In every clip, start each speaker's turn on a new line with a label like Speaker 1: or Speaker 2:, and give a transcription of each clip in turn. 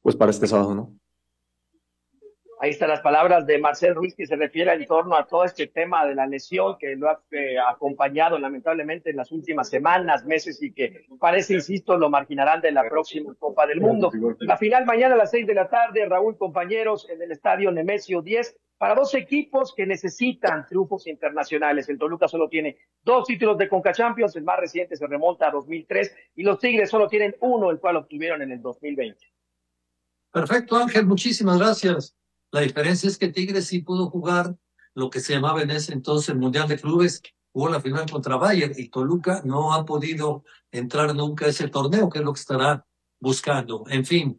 Speaker 1: pues para este sábado, ¿no?
Speaker 2: Ahí están las palabras de Marcel Ruiz, que se refiere en torno a todo este tema de la lesión que lo ha acompañado lamentablemente en las últimas semanas, meses, y que parece, insisto, lo marginarán de la próxima Copa del Mundo. La final mañana a las 6 de la tarde, Raúl, compañeros, en el estadio Nemesio 10, para dos equipos que necesitan triunfos internacionales. El Toluca solo tiene 2 títulos de Conca Champions, el más reciente se remonta a 2003, y los Tigres solo tienen uno, el cual obtuvieron en el 2020.
Speaker 3: Perfecto, Ángel, muchísimas gracias. La diferencia es que Tigres sí pudo jugar lo que se llamaba en ese entonces el Mundial de Clubes, jugó la final contra Bayern, y Toluca no ha podido entrar nunca a ese torneo, que es lo que estará buscando. En fin,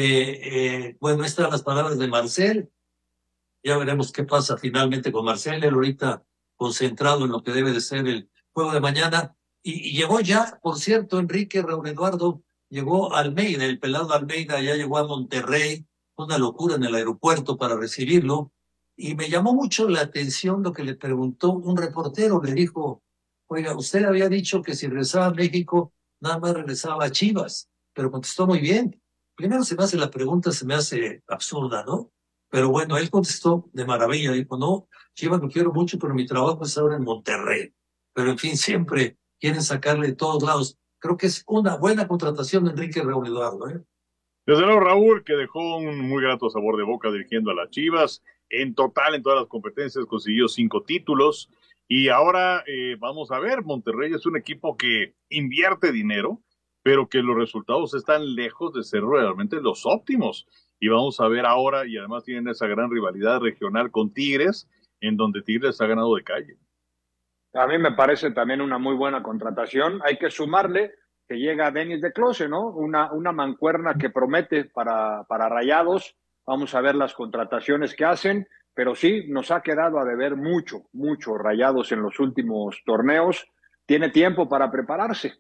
Speaker 3: bueno, estas son las palabras de Marcel. Ya veremos qué pasa finalmente con Marcel. Él ahorita concentrado en lo que debe de ser el juego de mañana. Y llegó ya, por cierto, Enrique, Raúl Eduardo, llegó Almeida, el pelado Almeida, ya llegó a Monterrey, una locura en el aeropuerto para recibirlo. Y me llamó mucho la atención lo que le preguntó un reportero. Le dijo, oiga, usted había dicho que si regresaba a México, nada más regresaba a Chivas, pero contestó muy bien. Primero se me hace la pregunta, se me hace absurda, ¿no? Pero bueno, él contestó de maravilla, dijo, no, Chivas lo quiero mucho, pero mi trabajo es ahora en Monterrey. Pero en fin, siempre quieren sacarle de todos lados. Creo que es una buena contratación de Enrique Raúl Eduardo, ¿eh?
Speaker 4: Desde luego, Raúl, que dejó un muy grato sabor de boca dirigiendo a las Chivas. En total, en todas las competencias, consiguió 5 títulos. Y ahora vamos a ver, Monterrey es un equipo que invierte dinero, pero que los resultados están lejos de ser realmente los óptimos. Y vamos a ver ahora, y además tienen esa gran rivalidad regional con Tigres, en donde Tigres ha ganado de calle.
Speaker 5: A mí me parece también una muy buena contratación. Hay que sumarle que llega Denis de Close, ¿no? Una mancuerna que promete para Rayados. Vamos a ver las contrataciones que hacen, pero sí, nos ha quedado a deber mucho Rayados en los últimos torneos. Tiene tiempo para prepararse.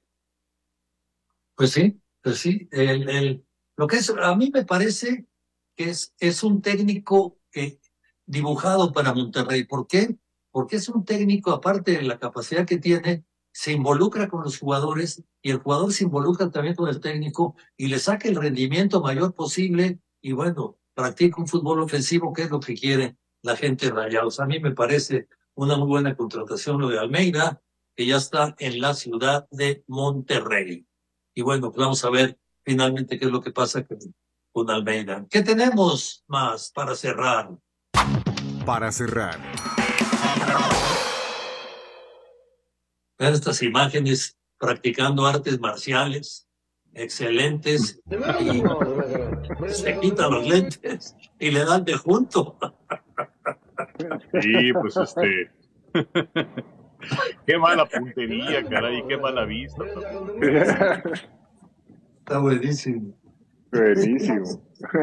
Speaker 3: Pues sí, pues sí. Lo que es, a mí me parece que es un técnico dibujado para Monterrey. ¿Por qué? Porque es un técnico, aparte de la capacidad que tiene, se involucra con los jugadores, y el jugador se involucra también con el técnico y le saca el rendimiento mayor posible, y bueno, practica un fútbol ofensivo, que es lo que quiere la gente de Rayados. A mí me parece una muy buena contratación lo de Almeida, que ya está en la ciudad de Monterrey. Y bueno, pues vamos a ver finalmente qué es lo que pasa con Almeida. ¿Qué tenemos más para cerrar?
Speaker 6: Para cerrar,
Speaker 3: Ver estas imágenes practicando artes marciales excelentes, y se quitan los lentes y le dan de junto.
Speaker 4: Sí, pues qué mala puntería, caray, qué mala vista.
Speaker 3: Está buenísimo.
Speaker 5: Buenísimo.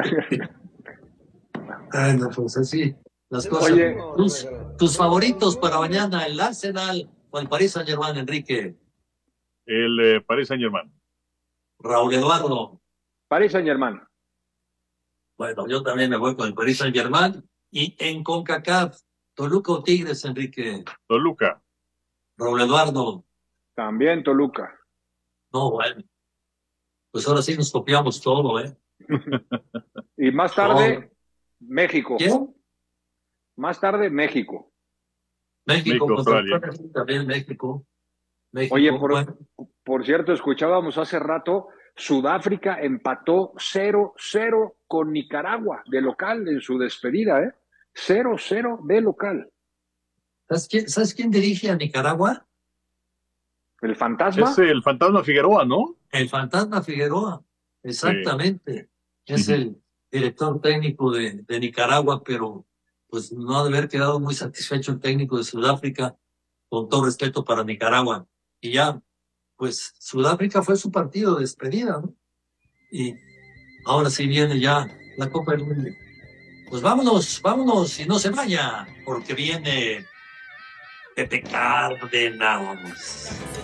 Speaker 3: Bueno, pues así las cosas.
Speaker 5: Oye,
Speaker 3: tus favoritos para mañana, el Arsenal o el Paris Saint-Germain, Enrique.
Speaker 4: El Paris Saint-Germain.
Speaker 3: Raúl Eduardo.
Speaker 5: Paris Saint-Germain.
Speaker 3: Bueno, yo también me voy con el Paris Saint-Germain. Y en CONCACAF, Toluca o Tigres, Enrique.
Speaker 4: Toluca.
Speaker 3: Raúl Eduardo.
Speaker 5: También Toluca.
Speaker 3: No, bueno. Pues ahora sí nos copiamos todo, ¿eh?
Speaker 5: Y más tarde, México.
Speaker 3: ¿Quién?
Speaker 5: Más tarde, México.
Speaker 3: México,
Speaker 4: Australia.
Speaker 3: También México.
Speaker 5: Oye,
Speaker 3: Bueno.
Speaker 5: por cierto, escuchábamos hace rato, Sudáfrica empató 0-0 con Nicaragua de local en su despedida, ¿eh? 0-0 de local.
Speaker 3: ¿Sabes quién dirige a Nicaragua?
Speaker 5: ¿El Fantasma?
Speaker 4: Es el Fantasma Figueroa, ¿no?
Speaker 3: El Fantasma Figueroa, exactamente. Sí. Es el director técnico de Nicaragua, pero pues no ha de haber quedado muy satisfecho el técnico de Sudáfrica, con todo respeto para Nicaragua. Y ya, pues Sudáfrica fue su partido de despedida, ¿no? Y ahora sí viene ya la Copa del Mundo. Pues vámonos y no se vaya, porque viene Pepe Cárdenas.